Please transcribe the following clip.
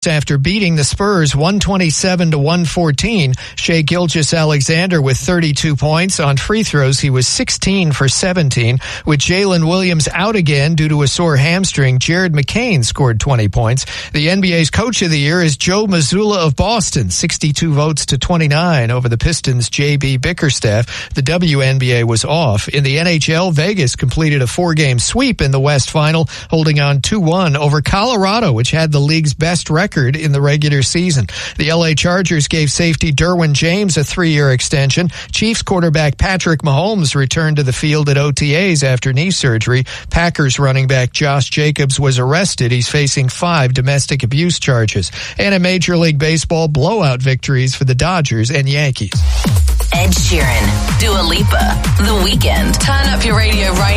after beating the Spurs 127-114. Shai Gilgeous-Alexander with 32 points. On free throws, he was 16 for 17. With Jalen Williams out again due to a sore hamstring, Jared McCain scored 20 points. The NBA's Coach of the Year is Joe Mazzulla of Boston, 62 votes to 29 over the Pistons' J.B. Bickerstaff. The WNBA was off. In the NHL, Vegas completed a 4-game sweep in the West Final, holding on 2-1 over Colorado, which had the league's best record in the regular season. The LA Chargers gave safety Derwin James a 3-year extension. Chiefs quarterback Patrick Mahomes returned to the field at OTAs after knee surgery. Packers running back Josh Jacobs was arrested. He's facing 5 domestic abuse charges. And in Major League Baseball, blowout victories for the Dodgers and Yankees. Ed Sheeran, Dua Lipa, The Weeknd. Turn up your radio right